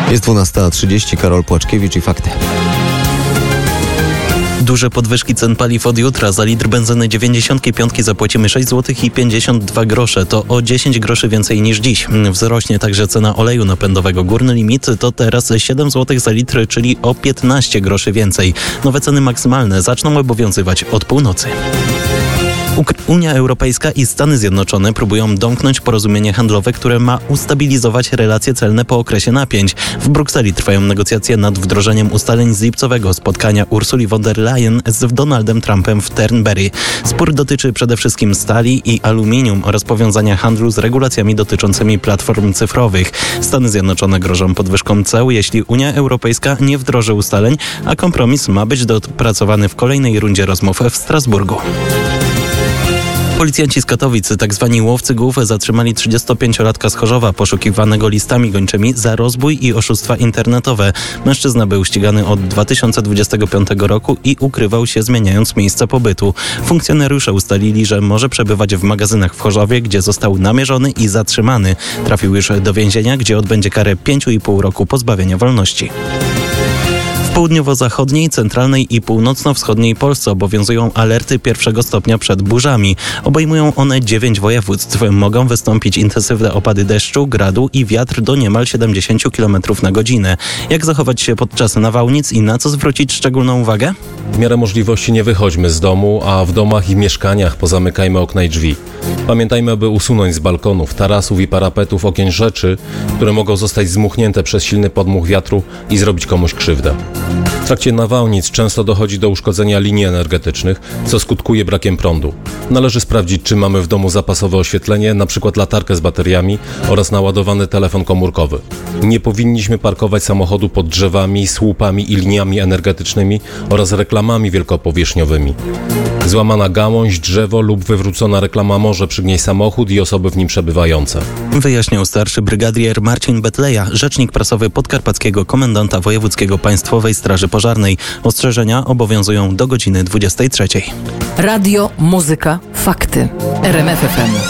Jest 12:30, Karol Płaczkiewicz i fakty. Duże podwyżki cen paliw od jutra. Za litr benzyny 95 zapłacimy 6 zł i 52 grosze. To o 10 groszy więcej niż dziś. Wzrośnie także cena oleju napędowego. Górny limit to teraz 7 zł za litr, czyli o 15 groszy więcej. Nowe ceny maksymalne zaczną obowiązywać od północy. Unia Europejska i Stany Zjednoczone próbują domknąć porozumienie handlowe, które ma ustabilizować relacje celne po okresie napięć. W Brukseli trwają negocjacje nad wdrożeniem ustaleń z lipcowego spotkania Ursuli von der Leyen z Donaldem Trumpem w Turnberry. Spór dotyczy przede wszystkim stali i aluminium oraz powiązania handlu z regulacjami dotyczącymi platform cyfrowych. Stany Zjednoczone grożą podwyżką ceł, jeśli Unia Europejska nie wdroży ustaleń, a kompromis ma być dopracowany w kolejnej rundzie rozmów w Strasburgu. Policjanci z Katowic, tak zwani łowcy głów, zatrzymali 35-latka z Chorzowa, poszukiwanego listami gończymi za rozbój i oszustwa internetowe. Mężczyzna był ścigany od 2025 roku i ukrywał się, zmieniając miejsce pobytu. Funkcjonariusze ustalili, że może przebywać w magazynach w Chorzowie, gdzie został namierzony i zatrzymany. Trafił już do więzienia, gdzie odbędzie karę 5,5 roku pozbawienia wolności. W południowo-zachodniej, centralnej i północno-wschodniej Polsce obowiązują alerty pierwszego stopnia przed burzami. Obejmują one 9 województw. Mogą wystąpić intensywne opady deszczu, gradu i wiatr do niemal 70 km na godzinę. Jak zachować się podczas nawałnic i na co zwrócić szczególną uwagę? W miarę możliwości nie wychodźmy z domu, a w domach i mieszkaniach pozamykajmy okna i drzwi. Pamiętajmy, aby usunąć z balkonów, tarasów i parapetów okien rzeczy, które mogą zostać zmuchnięte przez silny podmuch wiatru i zrobić komuś krzywdę. W trakcie nawałnic często dochodzi do uszkodzenia linii energetycznych, co skutkuje brakiem prądu. Należy sprawdzić, czy mamy w domu zapasowe oświetlenie, np. latarkę z bateriami oraz naładowany telefon komórkowy. Nie powinniśmy parkować samochodu pod drzewami, słupami i liniami energetycznymi oraz reklamami wielkopowierzchniowymi. Złamana gałąź, drzewo lub wywrócona reklama może przygnieść samochód i osoby w nim przebywające. Wyjaśniał starszy brygadier Marcin Betleja, rzecznik prasowy podkarpackiego komendanta wojewódzkiego Państwowej Straży Pożarnej. Ostrzeżenia obowiązują do godziny 23. Radio, muzyka, fakty. RMF FM.